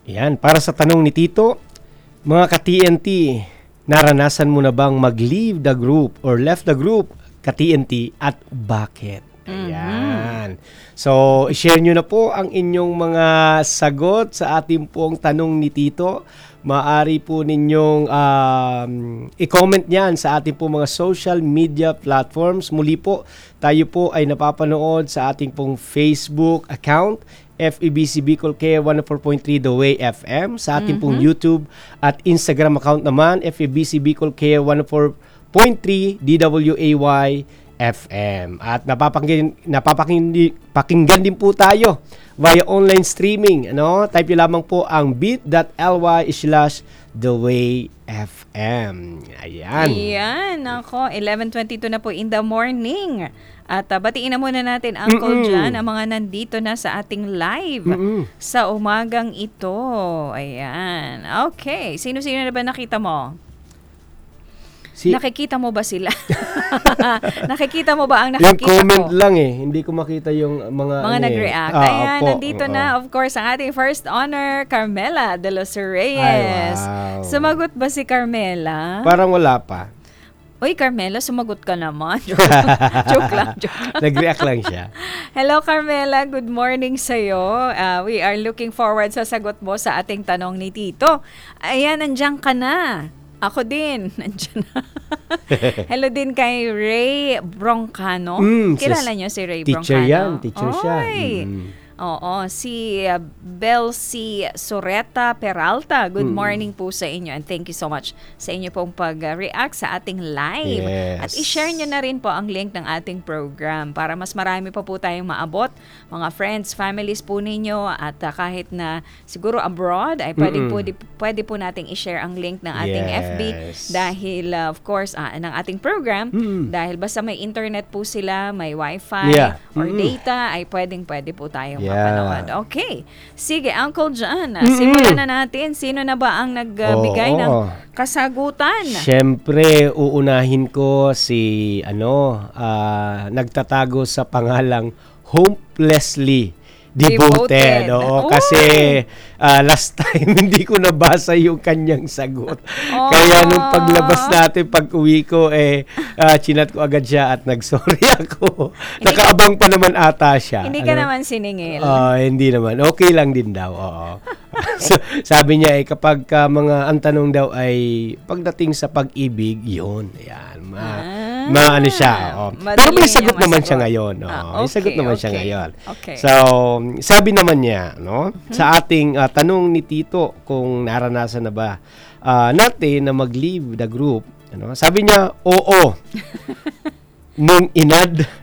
Yan, para sa tanong ni Tito, mga ka-TNT, naranasan mo na bang mag-leave the group or left the group ka-TNT at bakit? Ayan. So, share nyo na po ang inyong mga sagot sa ating pong tanong ni Tito. Maaari po ninyong i-comment yan sa ating po mga social media platforms. Muli po, tayo po ay napapanood sa ating pong Facebook account, FEBC Bicol Care 104.3 The Way FM, sa ating pong YouTube at Instagram account naman, FEBC Bicol Care 104.3 DWAY FM. At napapakinggan din po tayo via online streaming. Type nyo lamang po ang bit.ly/The Way FM. Ayan. Ayan, ako, 11:22 na po in the morning. At batiin na muna natin, Uncle John, ang mga nandito na sa ating live sa umagang ito. Ayan. Okay. Sino-sino na ba nakita mo? Nakikita mo ba sila? Nakikita mo ba ang nakikita ko? Yung comment lang hindi ko makita yung mga nag-react. Ayan, nandito na, of course, ang ating first honor, Carmela de los Reyes. Wow. Sumagot ba si Carmela? Parang wala pa. Uy, Carmela, sumagot ka naman. Joke lang. Nag-react lang siya. Hello, Carmela. Good morning sa'yo. We are looking forward sa sagot mo sa ating tanong ni Tito. Ayan, nandiyan ka na. Ako din, nandiyan na. Hello din kay Ray Broncano. Kilala niyo si Ray Broncano? Teacher siya. Oo, si Belcy Soreta Peralta. Good morning po sa inyo and thank you so much sa inyo pong pag-react sa ating live. Yes. At i-share nyo na rin po ang link ng ating program para mas marami pa po tayong maabot. Mga friends, families po ninyo at kahit na siguro abroad ay pwede po nating i-share ang link ng ating FB dahil of course ng ating program dahil basta may internet po sila, may wifi or data ay pwede po tayong mapanood. Okay. Sige, Uncle John, simulan na natin. Sino na ba ang nagbigay ng kasagutan? Siyempre, uunahin ko si nagtatago sa pangalang Hopelessly Devoted. Oo, kasi last time hindi ko nabasa yung kanyang sagot. Kaya nung paglabas natin, pag-uwi ko, chinat ko agad siya at nag-sorry ako. Nakaabang pa naman ata siya. Hindi ka naman siningil. Hindi naman. Okay lang din daw. Oo. So, sabi niya kapag ang tanong daw ay pagdating sa pag-ibig, yun. Ayan. Maano siya. Pero may sagot naman siya ngayon. May sagot naman siya ngayon. Okay. So, sabi naman niya, sa ating tanong ni Tito kung naranasan na ba natin na mag-leave the group, sabi niya, oo. Nung inad